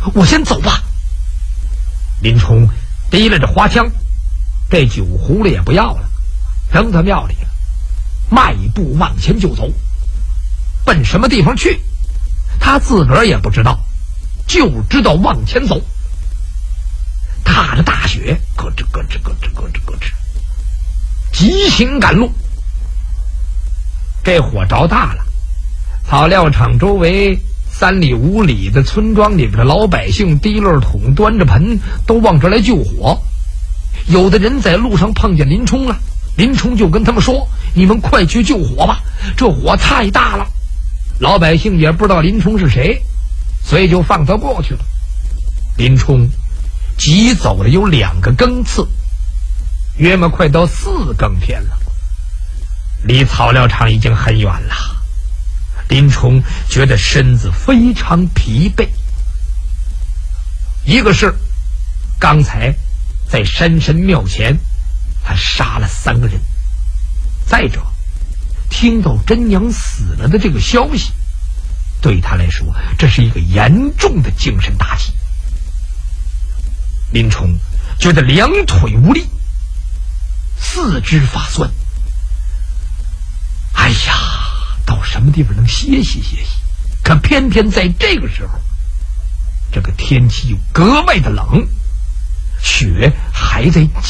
我先走吧。林冲提了这花枪，这酒壶了也不要了，扔到庙里了，迈步往前就走。奔什么地方去他自个儿也不知道，就知道往前走。踏着大雪，咯吱咯吱咯吱咯吱咯吱，急行赶路。这火着大了，草料场周围3里5里的村庄里边的老百姓提溜桶端着盆都往这来救火。有的人在路上碰见林冲了，林冲就跟他们说，你们快去救火吧，这火太大了。老百姓也不知道林冲是谁，所以就放他过去了。林冲急走了有2个更次，约莫快到4更天了，离草料场已经很远了。林冲觉得身子非常疲惫，一个是刚才在山神庙前他杀了3个人，再者听到真娘死了的这个消息，对他来说这是一个严重的精神打击。林冲觉得2腿无力，4肢发酸，哎呀，到什么地方能歇息歇息？可偏偏在这个时候，这个天气又格外的冷，雪还在